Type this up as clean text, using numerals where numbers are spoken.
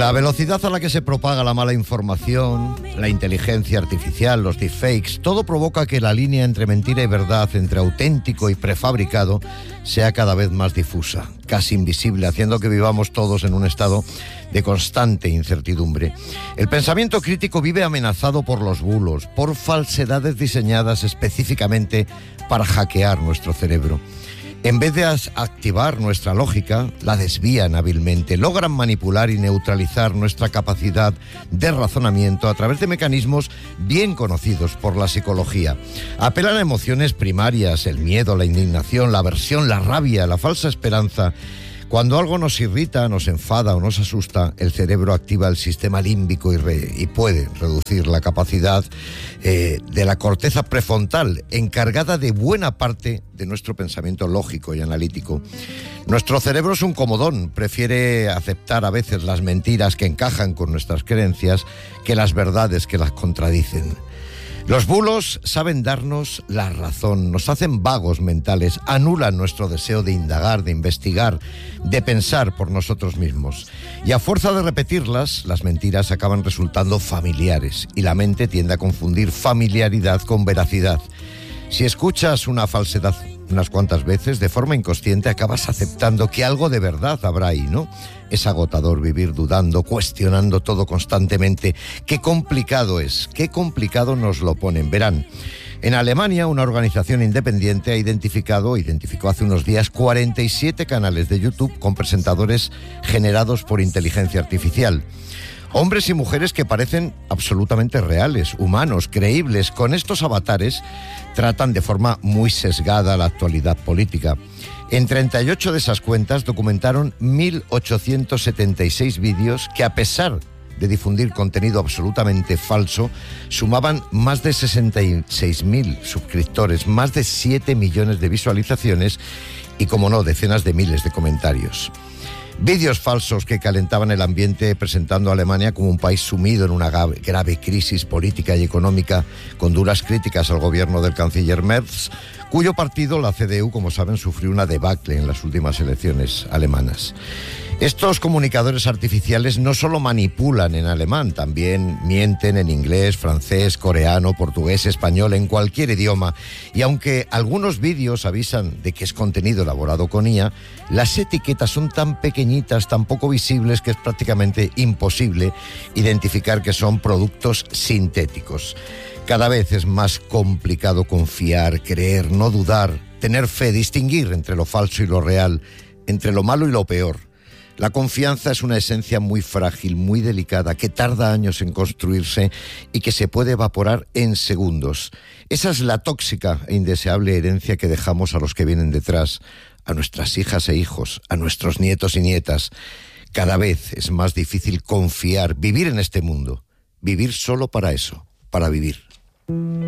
La velocidad a la que se propaga la mala información, la inteligencia artificial, los deepfakes, todo provoca que la línea entre mentira y verdad, entre auténtico y prefabricado, sea cada vez más difusa, casi invisible, haciendo que vivamos todos en un estado de constante incertidumbre. El pensamiento crítico vive amenazado por los bulos, por falsedades diseñadas específicamente para hackear nuestro cerebro. En vez de activar nuestra lógica, la desvían hábilmente, logran manipular y neutralizar nuestra capacidad de razonamiento a través de mecanismos bien conocidos por la psicología. Apelan a emociones primarias, el miedo, la indignación, la aversión, la rabia, la falsa esperanza. Cuando algo nos irrita, nos enfada o nos asusta, el cerebro activa el sistema límbico y puede reducir la capacidad de la corteza prefrontal, encargada de buena parte de nuestro pensamiento lógico y analítico. Nuestro cerebro es un comodón, prefiere aceptar a veces las mentiras que encajan con nuestras creencias que las verdades que las contradicen. Los bulos saben darnos la razón, nos hacen vagos mentales, anulan nuestro deseo de indagar, de investigar, de pensar por nosotros mismos. Y a fuerza de repetirlas, las mentiras acaban resultando familiares y la mente tiende a confundir familiaridad con veracidad. Si escuchas una falsedad unas cuantas veces, de forma inconsciente acabas aceptando que algo de verdad habrá ahí, ¿no? Es agotador vivir dudando, cuestionando todo constantemente. Qué complicado es, qué complicado nos lo ponen. Verán, en Alemania una organización independiente identificó hace unos días 47 canales de YouTube con presentadores generados por inteligencia artificial. Hombres y mujeres que parecen absolutamente reales, humanos, creíbles. Con estos avatares tratan de forma muy sesgada la actualidad política. En 38 de esas cuentas documentaron 1.876 vídeos que, a pesar de difundir contenido absolutamente falso, sumaban más de 66.000 suscriptores, más de 7 millones de visualizaciones y, como no, decenas de miles de comentarios. Vídeos falsos que calentaban el ambiente presentando a Alemania como un país sumido en una grave crisis política y económica, con duras críticas al gobierno del canciller Merz, cuyo partido, la CDU, como saben, sufrió una debacle en las últimas elecciones alemanas. Estos comunicadores artificiales no solo manipulan en alemán, también mienten en inglés, francés, coreano, portugués, español, en cualquier idioma. Y aunque algunos vídeos avisan de que es contenido elaborado con IA, las etiquetas son tan pequeñitas, tan poco visibles, que es prácticamente imposible identificar que son productos sintéticos. Cada vez es más complicado confiar, creer, no dudar, tener fe, distinguir entre lo falso y lo real, entre lo malo y lo peor. La confianza es una esencia muy frágil, muy delicada, que tarda años en construirse y que se puede evaporar en segundos. Esa es la tóxica e indeseable herencia que dejamos a los que vienen detrás, a nuestras hijas e hijos, a nuestros nietos y nietas. Cada vez es más difícil confiar, vivir en este mundo, vivir solo para eso, para vivir.